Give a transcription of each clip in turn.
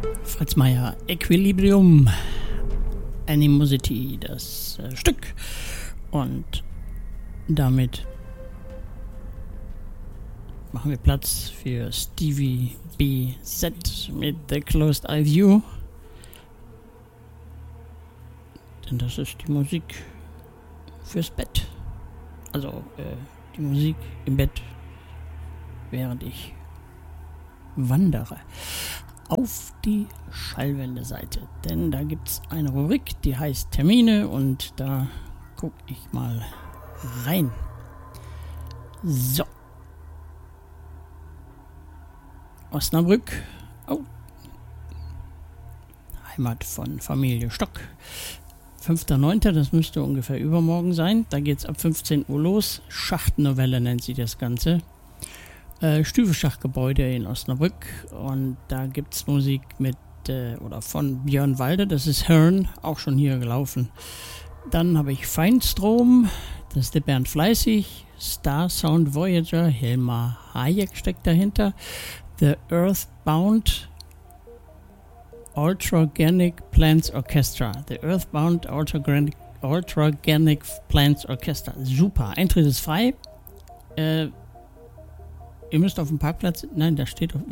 Fritz Meier, Equilibrium, Animosity, das Stück. Und damit machen wir Platz für Stevie B. Z mit The Closed Eye View. Denn das ist die Musik fürs Bett. Also die Musik im Bett, während ich wandere. Auf die Schallwende-Seite. Denn da gibt es eine Rubrik, die heißt Termine, und da gucke ich mal rein. So. Osnabrück. Oh. Heimat von Familie Stock. 5.9., das müsste ungefähr übermorgen sein. Da geht es ab 15 Uhr los. Schachtnovelle nennt sich das Ganze. Stüfelschachgebäude in Osnabrück. Und da gibt es Musik mit oder von Björn Walde. Das ist Hearn, auch schon hier gelaufen. Dann habe ich Feinstrom. Das ist der Bernd Fleißig. Star Sound Voyager. Hilmar Hayek steckt dahinter. The Earthbound Ultragenic Plants Orchestra. The Earthbound Ultragenic Plants Orchestra. Super. Eintritt ist frei. Ihr müsst auf dem Parkplatz. Nein, da steht auf.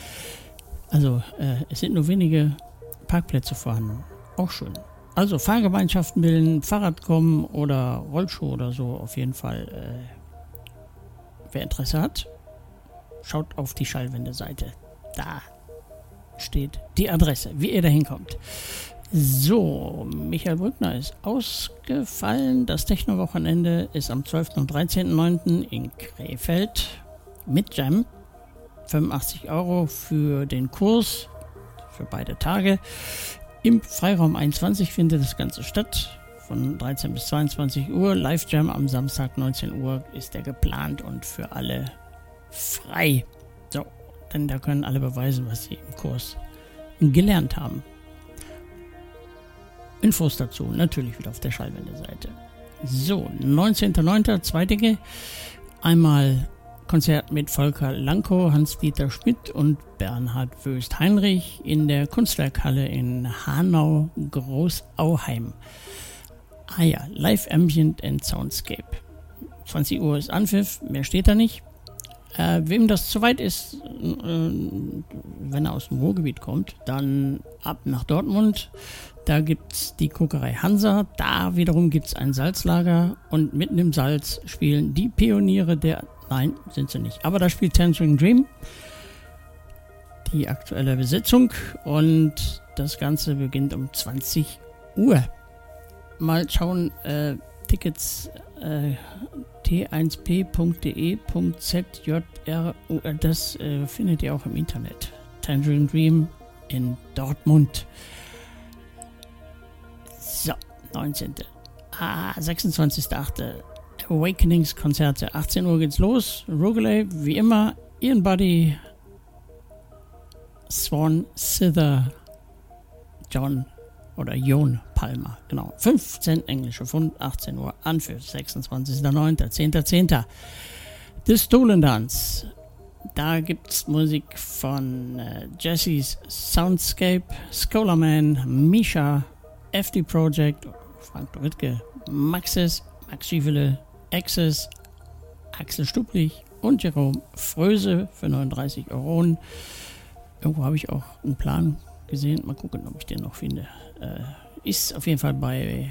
Es sind nur wenige Parkplätze vorhanden. Auch schön. Also Fahrgemeinschaften bilden, Fahrrad kommen oder Rollschuh oder so. Auf jeden Fall. Wer Interesse hat, schaut auf die Schallwende-Seite. Da steht die Adresse, wie ihr da hinkommt. So, Michael Brückner ist ausgefallen. Das Techno-Wochenende ist am 12. und 13.9. in Krefeld mit Jam. 85 € für den Kurs, für beide Tage. Im Freiraum 21 findet das Ganze statt. Von 13 bis 22 Uhr. Live-Jam am Samstag 19 Uhr ist der geplant und für alle frei. So, denn da können alle beweisen, was sie im Kurs gelernt haben. Infos dazu natürlich wieder auf der Schallwende-Seite. So, 19.09. zwei Dinge. Einmal Konzert mit Volker Lankow, Hans-Dieter Schmidt und Bernhard Wöst-Heinrich in der Kunstwerkhalle in Hanau-Großauheim. Ah ja, Live Ambient and Soundscape. 20 Uhr ist Anpfiff, mehr steht da nicht. Wem das zu weit ist, wenn er aus dem Ruhrgebiet kommt, dann ab nach Dortmund. Da gibt es die Kokerei Hansa. Da wiederum gibt es ein Salzlager. Und mitten im Salz spielen die Pioniere der... Nein, sind sie nicht. Aber da spielt Tangerine Dream. Die aktuelle Besetzung. Und das Ganze beginnt um 20 Uhr. Mal schauen, Tickets... t1p.de.zjr, das findet ihr auch im Internet. Tangerine Dream in Dortmund. So, 19. 26.8. Awakenings Konzerte. 18 Uhr geht's los. Rogalay, wie immer. Ian Buddy, Swan, Sither, Jon Palmer, genau. 15 englische Pfund, 18 Uhr Anpfiff, 26.09., 10.10. The Stolen Dance. Da gibt's Musik von Jesse's Soundscape, Scholarman, Misha, FD Project, Frank Doritke, Maxis, Max Schiefele, Access, Axel Stublich und Jerome Fröse für 39 €. Irgendwo habe ich auch einen Plan gesehen. Mal gucken, ob ich den noch finde. Ist auf jeden Fall bei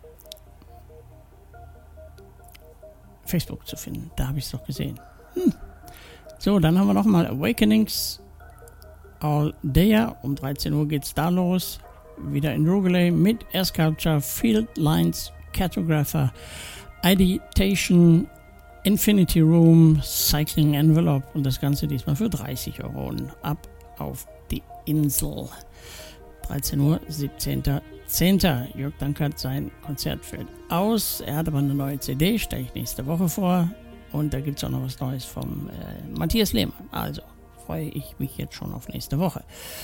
Facebook zu finden. Da habe ich es doch gesehen. So, dann haben wir nochmal Awakenings All Day. Um 13 Uhr geht es da los. Wieder in Rogalay mit Air Sculpture, Field Lines, Cartographer, Ideation, Infinity Room, Cycling Envelope und das Ganze diesmal für 30 €. Ab auf die Insel. 13 Uhr, 17.10. Jörg Dankert, sein Konzert fällt aus. Er hat aber eine neue CD, stelle ich nächste Woche vor. Und da gibt es auch noch was Neues vom Matthias Lehmann. Also freue ich mich jetzt schon auf nächste Woche.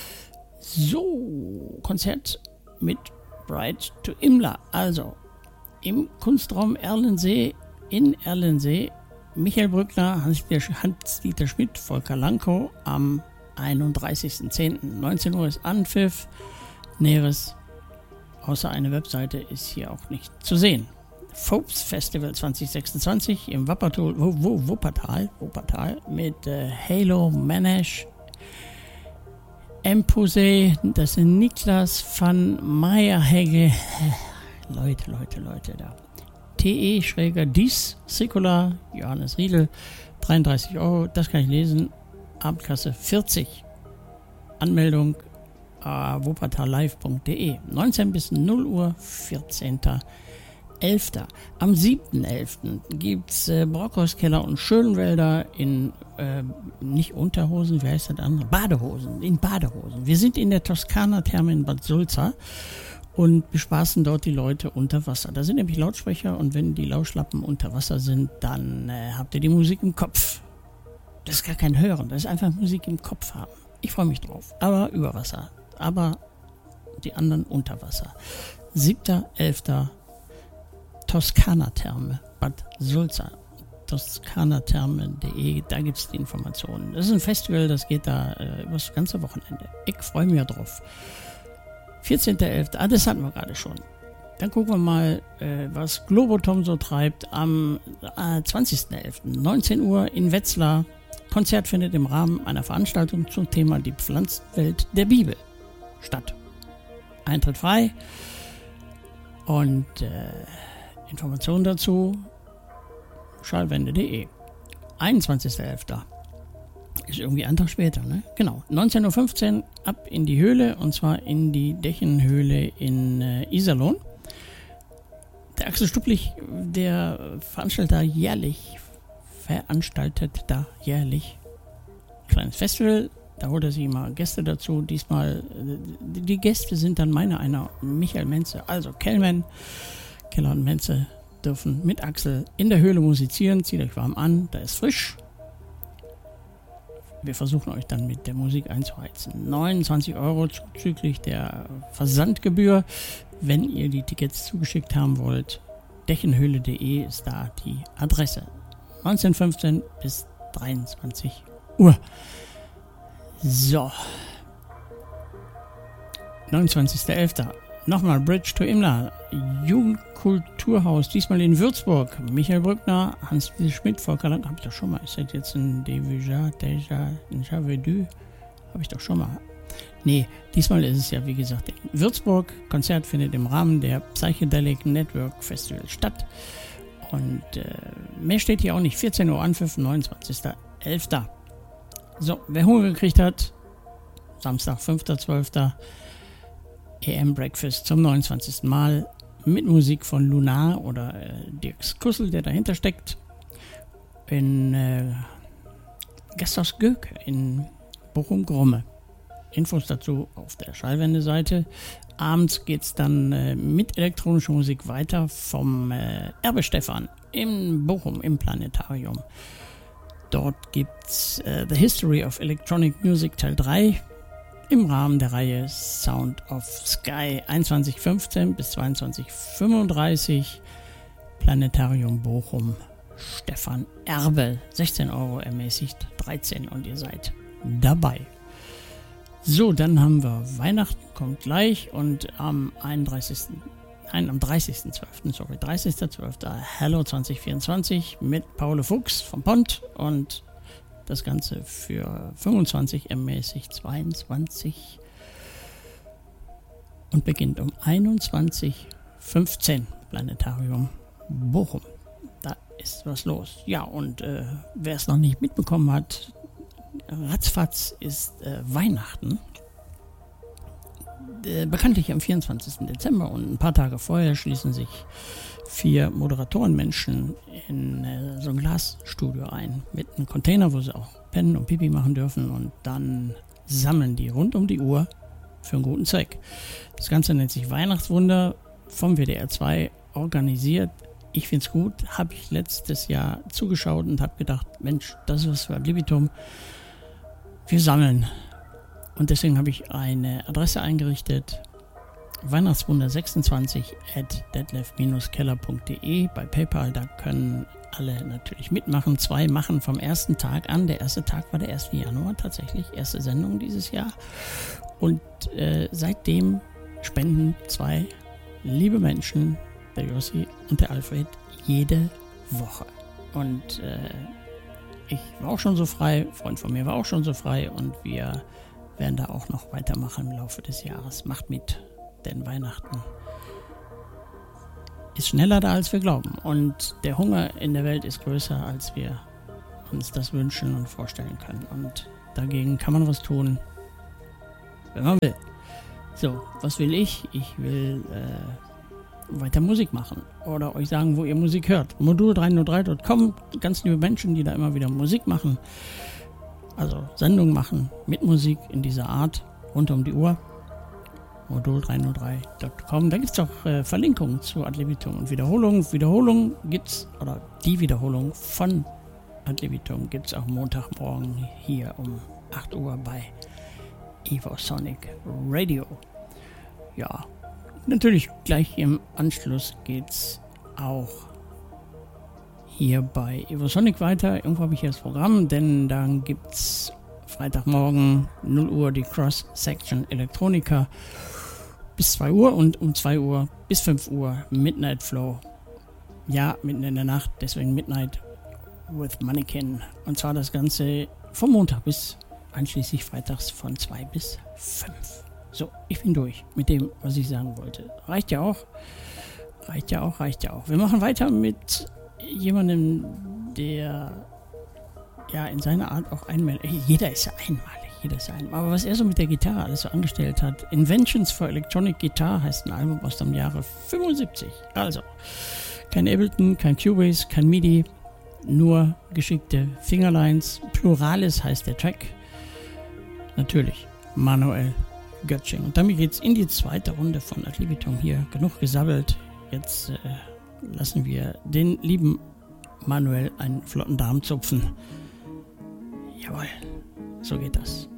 So, Konzert mit Bright to Imla. Also im Kunstraum Erlensee, in Erlensee, Michael Brückner, Hans-Dieter Schmidt, Volker Lankow am 31.10. 19 Uhr ist Anpfiff. Näheres außer eine Webseite ist hier auch nicht zu sehen. Phobes Festival 2026 im Wuppertal mit Halo Manesh, Empuse, das sind Niklas van Meyerhegge, Leute da. TE-Dies, Sikula, Johannes Riedel, 33 Euro, das kann ich lesen, Abendkasse 40. Anmeldung wuppertallive.de, 19 bis 0 Uhr, 14.11. Am 7.11. gibt es Brockhauskeller und Schönwälder in, nicht Unterhosen, wie heißt das andere? Badehosen. Wir sind in der Toskana-Therme in Bad Sulza und bespaßen dort die Leute unter Wasser. Da sind nämlich Lautsprecher und wenn die Lauschlappen unter Wasser sind, dann habt ihr die Musik im Kopf. Das ist gar kein Hören, das ist einfach Musik im Kopf haben. Ich freue mich drauf, aber über Wasser. Aber die anderen unter Wasser. 7.11. Toskana-Therme, Bad Sulza. Toskanatherme.de, da gibt es die Informationen. Das ist ein Festival, das geht da über das ganze Wochenende. Ich freue mich drauf. 14.11., das hatten wir gerade schon. Dann gucken wir mal, was Globotom so treibt. Am 20.11., 19 Uhr in Wetzlar. Konzert findet im Rahmen einer Veranstaltung zum Thema die Pflanzenwelt der Bibel statt. Eintritt frei und Informationen dazu schallwende.de. 21.11. ist irgendwie ein Tag später, ne? Genau. 19.15 Uhr ab in die Höhle und zwar in die Dächenhöhle in Iserlohn. Der Axel Stupplich, der veranstaltet da jährlich ein kleines Festival. Da holt er sich immer Gäste dazu. Diesmal, die Gäste sind dann einer Michael Menze. Also Keller und Menze dürfen mit Axel in der Höhle musizieren. Zieht euch warm an, da ist frisch. Wir versuchen euch dann mit der Musik einzuheizen. 29 Euro zuzüglich der Versandgebühr. Wenn ihr die Tickets zugeschickt haben wollt, dächenhöhle.de ist da die Adresse. 19:15 bis 23 Uhr. So. 29.11. Nochmal Bridge to Imla. Jugendkulturhaus, diesmal in Würzburg. Michael Brückner, Hans Schmidt, Volker Lang, habe ich doch schon mal. Ist das jetzt ein Déjà vu? Habe ich doch schon mal. Nee, diesmal ist es ja wie gesagt in Würzburg. Konzert findet im Rahmen der Psychedelic Network Festival statt. Und mehr steht hier auch nicht. 14 Uhr Anpfiff, 29.11. So, wer Hunger gekriegt hat, Samstag, 5.12. EM Breakfast zum 29. Mal mit Musik von Lunar oder Dirks Kussel, der dahinter steckt. In Gasthaus Göke in Bochum-Gromme. Infos dazu auf der Schallwende-Seite. Abends geht es dann mit elektronischer Musik weiter vom Erbe Stefan in Bochum im Planetarium. Dort gibt es The History of Electronic Music Teil 3 im Rahmen der Reihe Sound of Sky 21.15 bis 22.35 Planetarium Bochum. Stefan Erbe, 16 Euro ermäßigt, 13 und ihr seid dabei. So, dann haben wir Weihnachten, kommt gleich und am 30.12. Hello 2024 mit Paul Fuchs vom Pont und das Ganze für 25 ermäßigt 22 und beginnt um 21.15 Planetarium Bochum. Da ist was los. Ja, und wer es noch nicht mitbekommen hat, ratzfatz ist Weihnachten. Bekanntlich am 24. Dezember und ein paar Tage vorher schließen sich 4 Moderatorenmenschen in so ein Glasstudio ein mit einem Container, wo sie auch pennen und Pipi machen dürfen und dann sammeln die rund um die Uhr für einen guten Zweck. Das Ganze nennt sich Weihnachtswunder, vom WDR 2 organisiert. Ich finde es gut, habe ich letztes Jahr zugeschaut und habe gedacht, Mensch, das ist was für ein Libitum. Wir sammeln. Und deswegen habe ich eine Adresse eingerichtet, weihnachtswunder26@detlef-keller.de. Bei PayPal, da können alle natürlich mitmachen. 2 machen vom ersten Tag an. Der erste Tag war der 1. Januar tatsächlich. Erste Sendung dieses Jahr. Und seitdem spenden 2 liebe Menschen, der Jossi und der Alfred, jede Woche. Und ich war auch schon so frei, ein Freund von mir war auch schon so frei und wir werden da auch noch weitermachen im Laufe des Jahres. Macht mit, denn Weihnachten ist schneller da, als wir glauben. Und der Hunger in der Welt ist größer, als wir uns das wünschen und vorstellen können. Und dagegen kann man was tun, wenn man will. So, was will ich? Ich will weiter Musik machen oder euch sagen, wo ihr Musik hört. Modul303.com, ganz liebe Menschen, die da immer wieder Musik machen, also Sendungen machen mit Musik in dieser Art, rund um die Uhr. Modul303.com, da gibt es auch Verlinkungen zu Ad libitum und Wiederholung gibt's, oder die Wiederholung von Ad libitum gibt es auch Montagmorgen hier um 8 Uhr bei Evosonic Radio. Ja, natürlich gleich im Anschluss geht's auch hier bei Evosonic weiter. Irgendwo habe ich hier das Programm, denn dann gibt's Freitagmorgen 0 Uhr die Cross-Section Elektronika bis 2 Uhr und um 2 Uhr bis 5 Uhr Midnight Flow. Ja, mitten in der Nacht, deswegen Midnight with Mannequin. Und zwar das Ganze vom Montag bis einschließlich freitags von 2 bis 5. So, ich bin durch mit dem, was ich sagen wollte. Reicht ja auch. Wir machen weiter mit jemandem, der ja in seiner Art auch einmalig. Jeder ist ja einmalig. Aber was er so mit der Gitarre alles so angestellt hat. Inventions for Electronic Guitar heißt ein Album aus dem Jahre 75. Also, kein Ableton, kein Cubase, kein MIDI, nur geschickte Fingerlines. Pluralis heißt der Track. Natürlich Manuel Göttsching. Und damit geht's in die zweite Runde von Ad libitum hier. Genug gesabbelt. Jetzt lassen wir den lieben Manuel einen flotten Darm zupfen. Jawohl, so geht das.